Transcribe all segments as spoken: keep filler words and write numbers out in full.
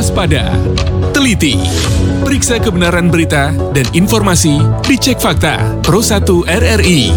waspada. Teliti, periksa kebenaran berita dan informasi di Cek Fakta Pro satu R R I.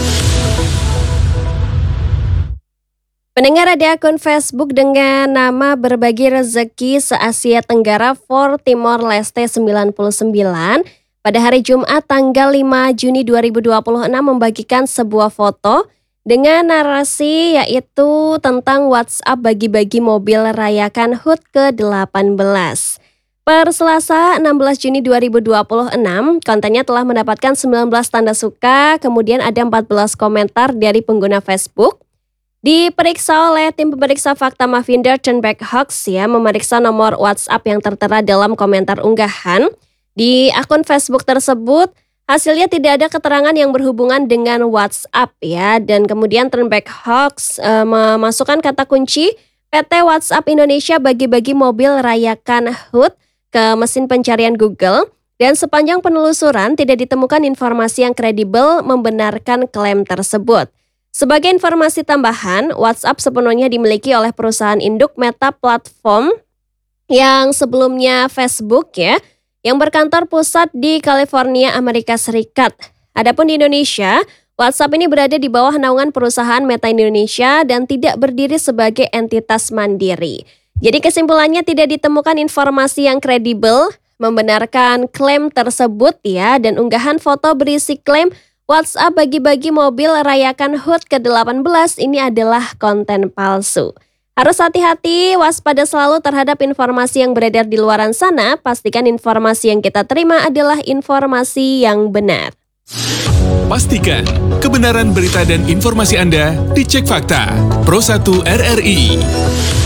Pendengar, ada akun Facebook dengan nama Berbagi Rezeki se-Asia Tenggara for Timor Leste sembilan puluh sembilan pada hari Jumat tanggal lima Juni dua ribu dua puluh enam membagikan sebuah foto dengan narasi yaitu tentang WhatsApp bagi-bagi mobil rayakan H U T ke delapan belas. Per Selasa enam belas Juni dua ribu dua puluh enam, kontennya telah mendapatkan sembilan belas tanda suka, kemudian ada empat belas komentar dari pengguna Facebook. Diperiksa oleh tim pemeriksa fakta Mavinder Turnback Hoax ya, memeriksa nomor WhatsApp yang tertera dalam komentar unggahan. Di akun Facebook tersebut, hasilnya tidak ada keterangan yang berhubungan dengan WhatsApp ya, dan kemudian Turnback Hoax e, memasukkan kata kunci P T WhatsApp Indonesia bagi-bagi mobil rayakan H U T ke mesin pencarian Google, dan sepanjang penelusuran tidak ditemukan informasi yang kredibel membenarkan klaim tersebut. Sebagai informasi tambahan, WhatsApp sepenuhnya dimiliki oleh perusahaan induk Meta Platform yang sebelumnya Facebook ya, yang berkantor pusat di California, Amerika Serikat. Adapun di Indonesia, WhatsApp ini berada di bawah naungan perusahaan Meta Indonesia dan tidak berdiri sebagai entitas mandiri. Jadi kesimpulannya tidak ditemukan informasi yang kredibel membenarkan klaim tersebut ya, dan unggahan foto berisi klaim WhatsApp bagi-bagi mobil rayakan H U T ke delapan belas ini adalah konten palsu. Harus hati-hati, waspada selalu terhadap informasi yang beredar di luaran sana. Pastikan informasi yang kita terima adalah informasi yang benar. Pastikan kebenaran berita dan informasi Anda di Cek Fakta Pro satu R R I.